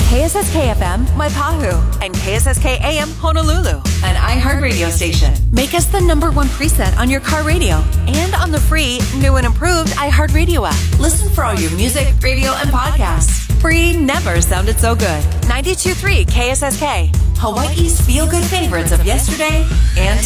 KSSK FM, Maipahu, and KSSK AM, Honolulu, an iHeartRadio station. Make us the #1 preset on your car radio and on the free, new and improved iHeartRadio app. Listen for all your music, radio, and podcasts. Free never sounded so good. 92.3 KSSK, Hawaii's feel-good favorites of yesterday and